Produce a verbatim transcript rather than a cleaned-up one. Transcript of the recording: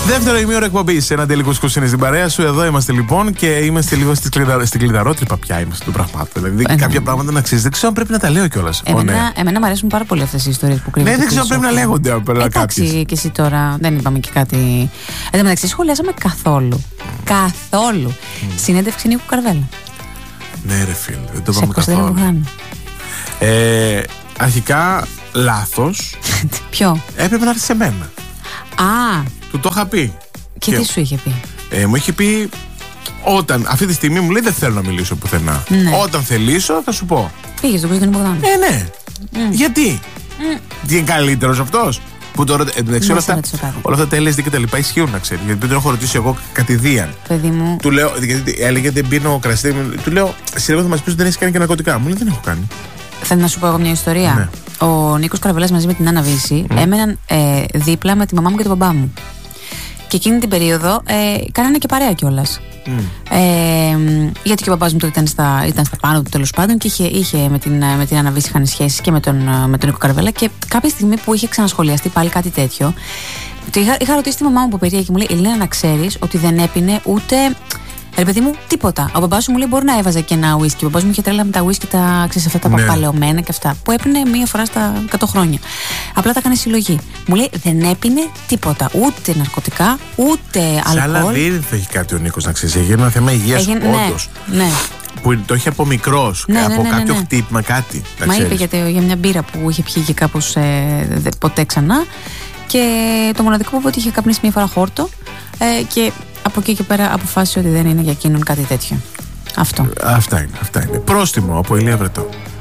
Δεύτερο ημίωρο εκπομπή. Ένα τελικό κουσκουσίνη στην παρέα σου. Εδώ είμαστε λοιπόν και είμαστε λίγο στην κλειδα... κλειδαρότρυπα πια είμαστε των πραγμάτων. Δηλαδή ε, κάποια ναι. πράγματα να ξέρει. Δεν ξέρω αν πρέπει να τα λέω κιόλα. Εμένα, ναι. εμένα μου αρέσουν πάρα πολύ αυτές οι ιστορίες που κρύβονται. Ναι, δεν ξέρω αν πρέπει να λέγονται από πέρα κάποιες. Εντάξει, και εσύ τώρα δεν είπαμε και κάτι. Εν τω μεταξύ, σχολιάσαμε καθόλου. Mm. Καθόλου. Mm. Συνέντευξη Νίκου Καρβέλα. Ναι, ρε φίλε, δεν το είπαμε καθόλου. Ε, αρχικά λάθος. Ποιο? Έπρεπε να έρθει σε μένα. Α. Του το είχα πει. Και, και τι σου είχε πει? Ε, μου είχε πει όταν αυτή τη στιγμή μου λέει δεν θέλω να μιλήσω πουθενά. Ναι. Όταν θελήσω θα σου πω. Πήγε στον Κωνσταντίνο Μπογδάνο. Ε, ναι. Mm. Γιατί? Mm. Τι είναι καλύτερος αυτός? Που τώρα εντάξει, όλα, αυτά, όλα αυτά τα Ελ Ες Ντι και τα λοιπά ισχύουν να ξέρει. Γιατί δεν τον έχω ρωτήσει εγώ κατηδίαν. Παιδί μου. Του λέω, γιατί έλεγε δεν πίνω κρασί. Του λέω, σίγουρα θα μα πει ότι δεν έχει κάνει και ναρκωτικά. Μου λέει δεν έχω κάνει. Θέλω να σου πω εγώ μια ιστορία. Ναι. Ο Νίκος Καρβελάς μαζί με την Άννα Βύση mm. έμεναν ε, δίπλα με τη μαμά μου και τον μπαμπά μου. Και εκείνη την περίοδο ε, κάνανε και παρέα κιόλας. Mm. Ε, γιατί και ο μπαμπάς μου τότε ήταν στα, ήταν στα πάνω του τέλος πάντων και είχε, είχε με την, με την Άννα Βύση είχαν σχέσεις και με τον, με τον Νίκο Καρβέλα. Και κάποια στιγμή που είχε ξανασχολιαστεί πάλι κάτι τέτοιο, το είχα, είχα ρωτήσει τη μαμά μου που περίεργη και μου λέει: Ελένα, να ξέρεις ότι δεν έπινε ούτε. Ρε παιδί μου, τίποτα. Ο μπαμπάς σου μου λέει: Μπορεί να έβαζε και ένα ουίσκι. Ο μπαμπάς μου είχε τρέλα με τα ουίσκι, τα ξέρεις, αυτά τα ναι. παπαλαιωμένα και αυτά. Που έπινε μία φορά στα εκατό χρόνια. Απλά τα έκανε συλλογή. Μου λέει: Δεν έπινε τίποτα. Ούτε ναρκωτικά, ούτε αλκοόλ. Σε άλλα δεν θα έχει κάτι ο Νίκος να ξέρει. Έγινε ένα θέμα υγείας όντως. Ναι, ναι. Που το είχε από μικρός, ναι, από ναι, ναι, κάποιο ναι. χτύπημα, κάτι. Μα είπε για, για μια μπύρα που είχε πιει και κάπως ε, δε, ποτέ ξανά. Και το μοναδικό που είπε ότι είχε καπνίσει μία φορά χόρτο. Ε, και από εκεί και πέρα αποφάσισε ότι δεν είναι για εκείνον κάτι τέτοιο. Αυτό. Αυτά είναι, αυτά είναι. Πρόστιμο από Ηλία Βρετό.